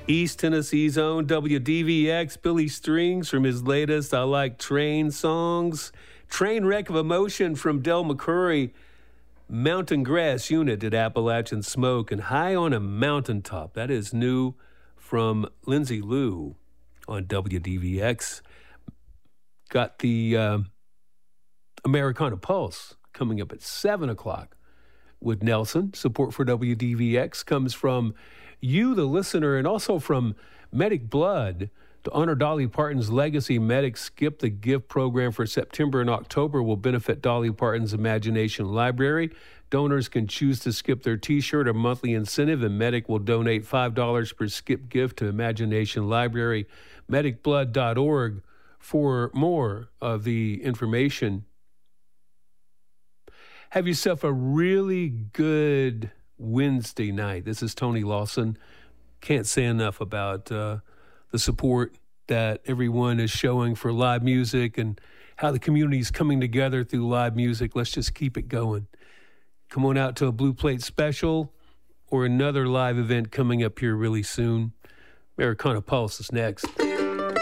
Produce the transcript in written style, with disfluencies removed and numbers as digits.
East Tennessee's own WDVX, Billy Strings from his latest I Like Train songs. Trainwreck of Emotion from Del McCoury. Mountain Grass Unit at Appalachian Smoke, and High on a Mountaintop. That is new from Lindsay Lou on WDVX. Got the Americana Pulse coming up at 7 o'clock with Nelson. Support for WDVX comes from you, the listener, and also from Medic Blood. To honor Dolly Parton's legacy, Medic Skip the Gift program for September and October will benefit Dolly Parton's Imagination Library. Donors can choose to skip their T-shirt or monthly incentive, and Medic will donate $5 per skip gift to Imagination Library. Medicblood.org for more of the information. Have yourself a really good Wednesday night. This is Tony Lawson. Can't say enough about the support that everyone is showing for live music and how the community is coming together through live music. Let's just keep it going. Come on out to a Blue Plate special or another live event coming up here really soon. Americana Pulse is next.